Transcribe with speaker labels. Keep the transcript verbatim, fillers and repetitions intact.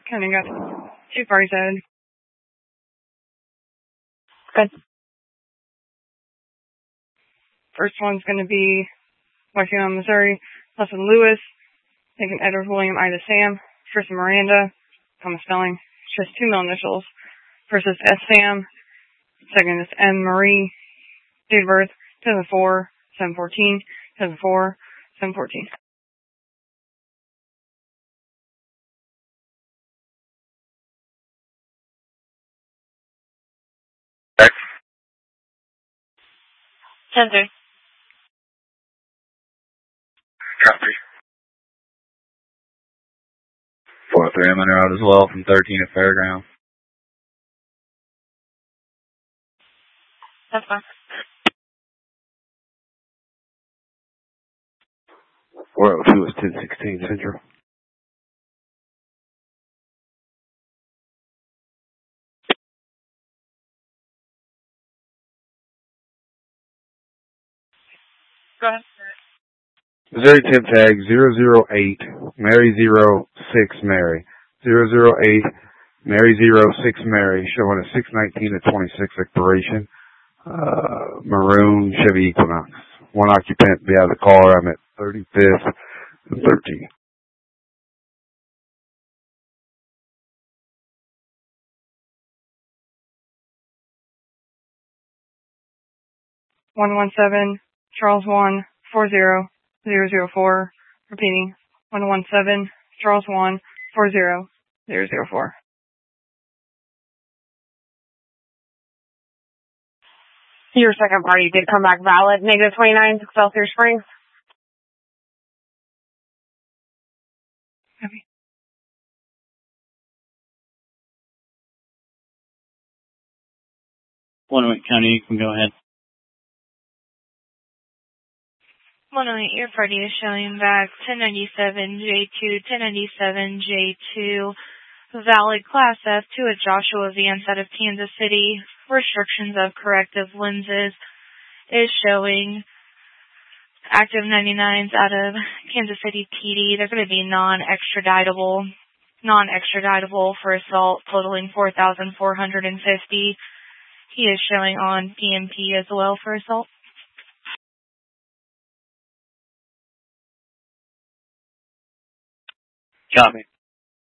Speaker 1: Kind of got two parties added.
Speaker 2: Good.
Speaker 1: First one's going to be Washington, Missouri, Leslie Lewis, taking Edward William Ida Sam, Tristan Miranda, common spelling, just two middle initials, versus S. Sam, second is M. Marie, date of birth, two thousand four, seven fourteen, two thousand four, seven fourteen.
Speaker 2: ten three.
Speaker 3: Copy. four three, I'm under out as well from thirteen at Fairground.
Speaker 2: That's fine.
Speaker 4: four oh two is ten sixteen Central.
Speaker 2: Go ahead.
Speaker 4: Missouri temp tag zero zero eight, Mary zero six Mary. zero zero eight, Mary zero six Mary, showing a six nineteen to twenty-six expiration. Uh, maroon Chevy Equinox. One occupant be out of the car. I'm at thirty-fifth and thirteen.
Speaker 1: one one seven, Charles one, four zero, zero zero four. Repeating, one one seven, Charles one, four zero, zero zero four.
Speaker 2: Your second party did come back valid. Negative twenty-nine, Excelsior Springs.
Speaker 1: Copy.
Speaker 5: Monument County, you can go ahead.
Speaker 6: Monument, your party is showing back ten ninety-seven J two, ten ninety-seven J two, valid Class F to a Joshua Vance out of Kansas City. Restrictions of corrective lenses is showing active ninety-nines out of Kansas City P D. They're going to be non-extraditable, non-extraditable for assault, totaling four thousand four hundred fifty. He is showing on P M P as well for assault.
Speaker 5: Copy.